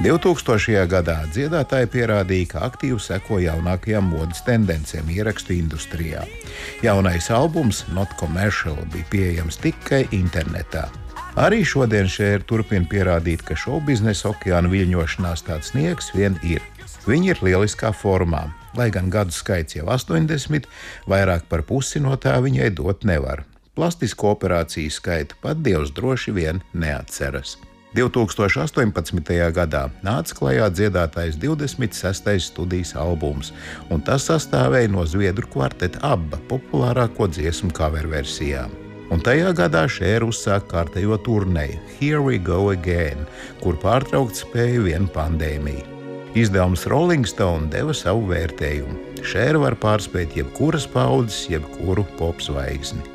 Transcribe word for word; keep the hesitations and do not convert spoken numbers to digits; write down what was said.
divtūkstošajā gadā dziedātāji pierādīja, ka aktīvi seko jaunākajām modes tendencēm ierakstu industrijā. Jaunais albums Not Commercial bija pieejams tikai internetā. Arī šodien Cher turpina pierādīt, ka šovbiznesa okeāna viļņošanās tāds sniegs vien ir. Viņa ir lieliskā formā, lai gan gadu skaits jau astoņdesmit, vairāk par pusi no tā viņai dot nevar. Plastisko operāciju skaitu pat Dievs droši vien neatceras. divtūkstoš astoņpadsmitajā gadā nāca klajā dziedātājs divdesmit sestais studijas albums, un tas sastāvēja no zviedru kvarteta ABBA populārāko dziesmu cover versijām. Un tajā gadā Cher uzsāk kārtējo turneju Here We Go Again, kur pārtraukt spēja vien pandēmija. Izdevums Rolling Stone deva savu vērtējumu. Cher var pārspēt jebkuras paudzes, jebkuru popzvaigzni.